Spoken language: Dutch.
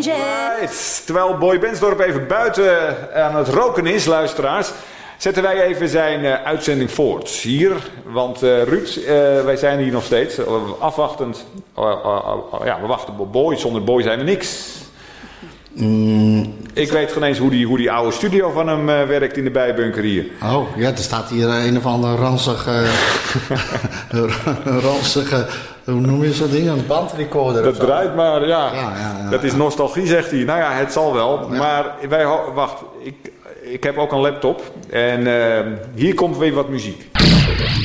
danger. Right. Terwijl Boy Bensdorp even buiten aan het roken is, luisteraars, zetten wij even zijn uitzending voort hier. Want Ruud, wij zijn hier nog steeds afwachtend. Ja, we wachten op Boy. Zonder Boy zijn we niks. Ik weet geen eens hoe die oude studio van hem werkt in de bijbunker hier. Oh, ja, er staat hier een of ander ranzige, hoe noem je zo'n ding? Een bandrecorder. Dat draait maar, ja. Ja. Dat is nostalgie, zegt hij. Nou ja, het zal wel. Ja. Maar wacht, ik heb ook een laptop. En hier komt weer wat muziek.